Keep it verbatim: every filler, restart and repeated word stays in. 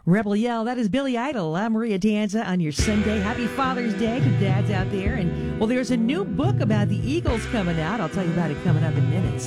Rebel Yell, that is Billy Idol. I'm Maria Danza on your Sunday. Happy Father's Day to dads out there. And, well, there's a new book about the Eagles coming out. I'll tell you about it coming up in minutes.